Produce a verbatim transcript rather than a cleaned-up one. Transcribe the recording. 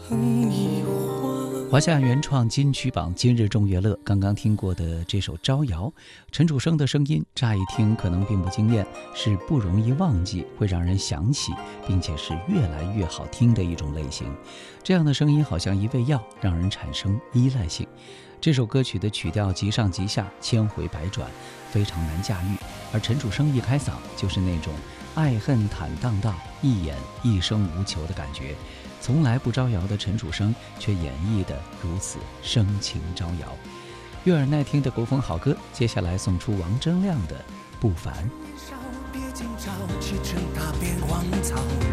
哼一欢。 华夏原创金曲榜今日众乐乐，刚刚听过的这首《招摇》，陈楚生的声音乍一听可能并不惊艳，是不容易忘记，会让人想起，并且是越来越好听的一种类型。这样的声音好像一味药，让人产生依赖性。这首歌曲的曲调极上极下，千回百转，非常难驾驭。而陈楚生一开嗓，就是那种爱恨坦荡荡，一眼一生无求的感觉。从来不招摇的陈楚生，却演绎得如此声情招摇。悦耳耐听的国风好歌，接下来送出王铮亮的《不凡》。 别紧张，驰骋踏遍荒草。